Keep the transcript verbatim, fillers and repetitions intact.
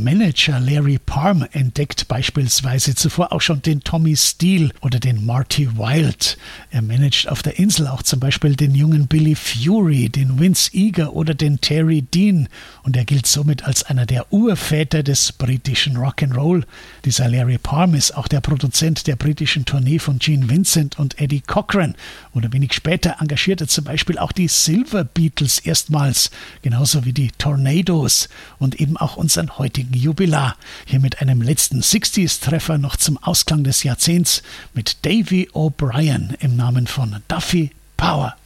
Manager Larry Parham entdeckt beispielsweise zuvor auch schon den Tommy Steele oder den Marty Wilde. Er managt auf der Insel auch zum Beispiel den jungen Billy Fury, den Vince Eager oder den Terry Dean und er gilt somit als einer der Urväter des britischen Rock'n'Roll. Dieser Larry Parham ist auch der Produzent der britischen Tournee von Gene Vincent und Eddie Cochran oder wenig später engagierte zum Beispiel auch die Silver Beatles erstmals, genauso wie die Tornadoes und eben auch unseren heutigen Jubilar. Hier mit einem letzten sechziger-Treffer noch zum Ausklang des Jahrzehnts mit Davy O'Brien im Namen von Duffy Power.